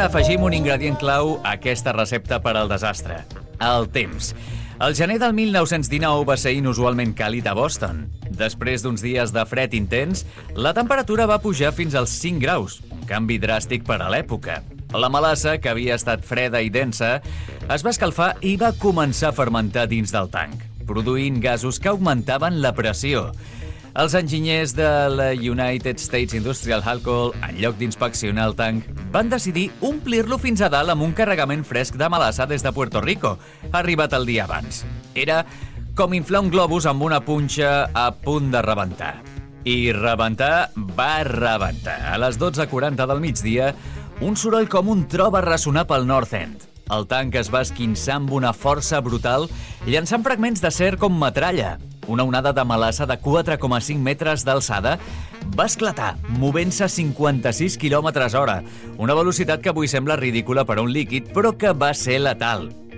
afegim un ingredient clau a aquesta recepta per al desastre: el temps. El gener del 1919 va ser inusualment càlid a Boston. Després d'uns dies de fred intens, la temperatura va pujar fins als 5 graus, un canvi dràstic per a l'època. La melassa, que havia estat freda i densa, es va escalfar i va començar a fermentar dins del tanc, produint gasos que augmentaven la pressió. Els enginyers de la United States Industrial Alcohol, en lloc d'inspeccionar el tanc, van decidir omplir-lo fins a dalt amb un carregament fresc de melassa des de Puerto Rico, arribat el dia abans. Era com inflar un globus amb una punxa a punt de rebentar. I rebentar va rebentar. A les 12:40 del migdia, un soroll com un tro va ressonar pel North End. El tanc es va esquinçar amb una força brutal, llançant fragments d'acer com metralla. Una onada de melassa de 4,5 metres d'alçada va esclatar, movent-se a 56 km/h, una velocitat que avui sembla ridícula per a un líquid, però que va ser letal.